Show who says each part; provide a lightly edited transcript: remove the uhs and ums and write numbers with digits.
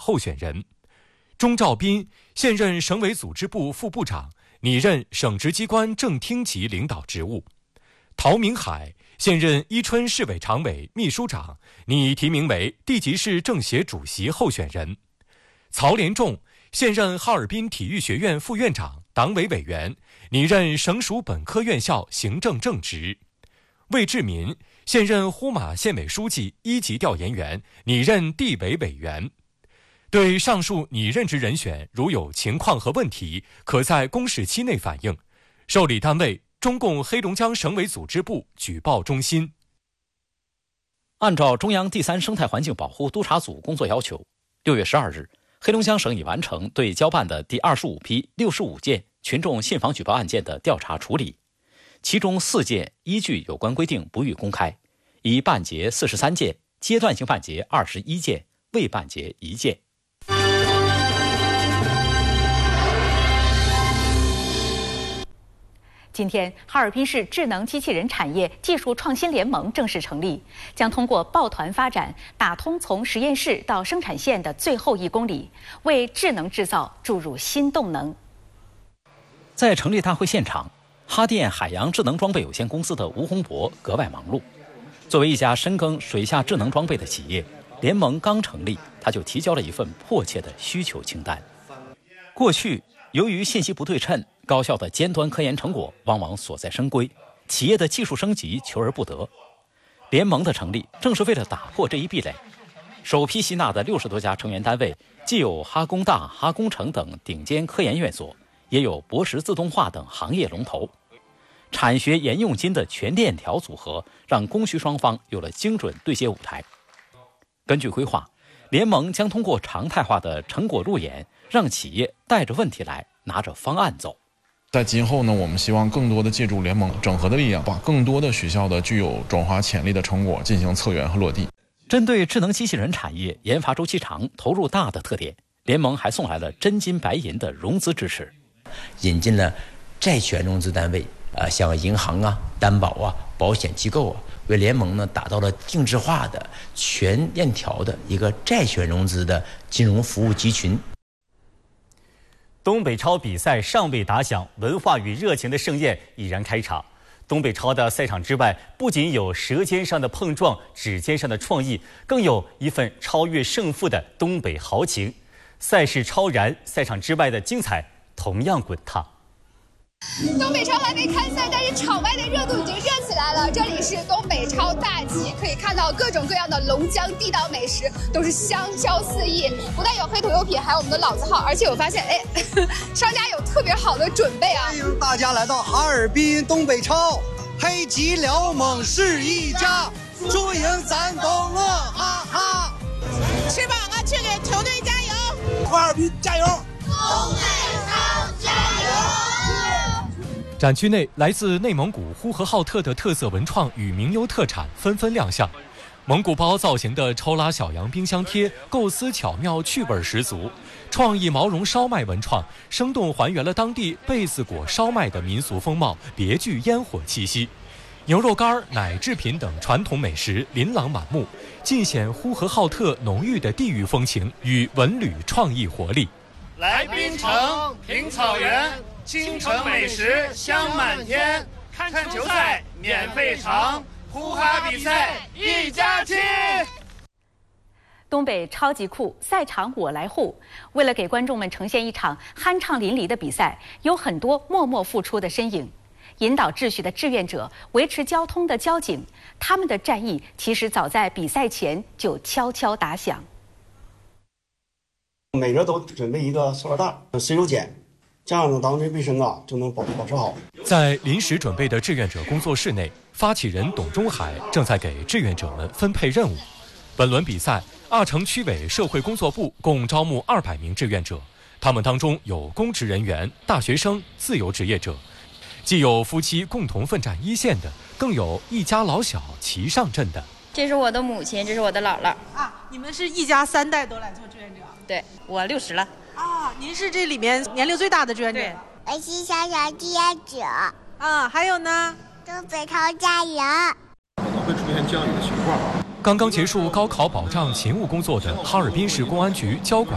Speaker 1: 候选人。钟兆斌现任省委组织部副部长，拟任省直机关正厅级领导职务。陶明海现任伊春市委常委、秘书长，拟提名为地级市政协主席候选人。曹连仲现任哈尔滨体育学院副院长、党委委员，拟任省属本科院校行政正职。魏志民现任呼玛县委书记、一级调研员，拟任地委委员。对上述拟任职人选，如有情况和问题，可在公示期内反映。受理单位：中共黑龙江省委组织部举报中心。
Speaker 2: 按照中央第三生态环境保护督察组工作要求，6月12日，黑龙江省已完成对交办的第25批65件群众信访举报案件的调查处理，其中4件依据有关规定不予公开，已办结43件，阶段性办结21件，未办结1件。
Speaker 3: 今天，哈尔滨市智能机器人产业技术创新联盟正式成立，将通过抱团发展，打通从实验室到生产线的最后1公里，为智能制造注入新动能。
Speaker 2: 在成立大会现场，哈电海洋智能装备有限公司的吴洪博格外忙碌。作为一家深耕水下智能装备的企业，联盟刚成立，他就提交了一份迫切的需求清单。过去，由于信息不对称，高校的尖端科研成果往往所在深闺，企业的技术升级求而不得。联盟的成立正是为了打破这一壁垒。首批吸纳的60多家成员单位，既有哈工大、哈工程等顶尖科研院所，也有博时自动化等行业龙头。产学研用金的全链条组合，让供需双方有了精准对接舞台。根据规划，联盟将通过常态化的成果路演，让企业带着问题来，拿着方案走。
Speaker 4: 在今后呢，我们希望更多的借助联盟整合的力量，把更多的学校的具有转化潜力的成果进行策源和落地。
Speaker 2: 针对智能机器人产业研发周期长、投入大的特点，联盟还送来了真金白银的融资支持，
Speaker 5: 引进了债权融资单位像银行啊、担保啊、保险机构啊，为联盟呢打造了定制化的全链条的一个债权融资的金融服务集群。
Speaker 6: 东北超比赛尚未打响，文化与热情的盛宴已然开场。东北超的赛场之外，不仅有舌尖上的碰撞、指尖上的创意，更有一份超越胜负的东北豪情。赛事超燃，赛场之外的精彩同样滚烫。
Speaker 7: 东北超还没开赛，但是场外的热度已经热起来了。这里是东北超大集，可以看到各种各样的龙江地道美食，都是香飘四溢。不但有黑土油品，还有我们的老字号，而且我发现，商家有特别好的准备啊！
Speaker 8: 欢迎大家来到哈尔滨东北超，黑吉辽猛是一家，输赢咱都乐哈哈。
Speaker 7: 吃饱了，去给球队加油！
Speaker 8: 哈尔滨加油！
Speaker 7: 东北超加油！
Speaker 1: 展区内，来自内蒙古呼和浩特的特色文创与名优特产纷纷亮相。蒙古包造型的抽拉小羊冰箱贴，构思巧妙，趣味十足；创意毛绒烧麦文创，生动还原了当地贝子果烧麦的民俗风貌，别具烟火气息。牛肉干、奶制品等传统美食琳琅满目，尽显呼和浩特浓郁的地域风情与文旅创意活力。
Speaker 9: 来滨城，品草原，京城美食香满天，看球赛免费尝，呼哈比赛一家亲。
Speaker 3: 东北超级酷，赛场我来护。为了给观众们呈现一场酣畅淋漓的比赛，有很多默默付出的身影。引导秩序的志愿者，维持交通的交警，他们的战役其实早在比赛前就悄悄打响。
Speaker 8: 每个都准备一个塑料袋，随手捡，这样呢，当这卫生就能保持好。
Speaker 1: 在临时准备的志愿者工作室内，发起人董中海正在给志愿者们分配任务。本轮比赛，阿城区委社会工作部共招募200名志愿者，他们当中有公职人员、大学生、自由职业者，既有夫妻共同奋战一线的，更有一家老小齐上阵的。
Speaker 10: 这是我的母亲，这是我的姥姥
Speaker 11: 啊！你们是一家3代都来做志愿者？
Speaker 10: 对，我60了
Speaker 11: 啊！您是这里面年龄最大的志愿者？
Speaker 10: 对，
Speaker 12: 我是小小志愿者。
Speaker 11: 啊，还有呢？
Speaker 12: 东北超加油！
Speaker 4: 可能会出现这样一个情况。
Speaker 1: 刚刚结束高考保障勤务工作的哈尔滨市公安局交管